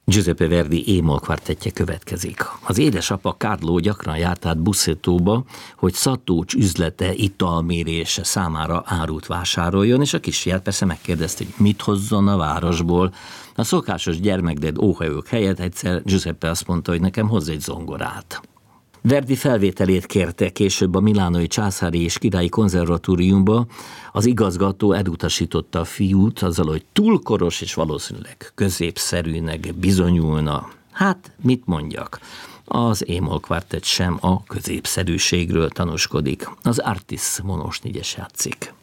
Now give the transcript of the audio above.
Giuseppe Verdi E-moll kvartettje következik. Az édesapa Carlo gyakran járt át Bussetóba, hogy Szatócs üzlete italmérése számára árut vásároljon, és a kisfiát persze megkérdezte, hogy mit hozzon a városból. A szokásos gyermekded óhajok helyett egyszer Giuseppe azt mondta, hogy nekem hozz egy zongorát. Verdi felvételét kérte később a Milánói Császári és Királyi Konzervatóriumba, az igazgató elutasította a fiút azzal, hogy túl koros és valószínűleg középszerűnek bizonyulna. Hát, mit mondjak? Az E-moll kvartett sem a középszerűségről tanúskodik. Az Artis Monos 4-es játszik.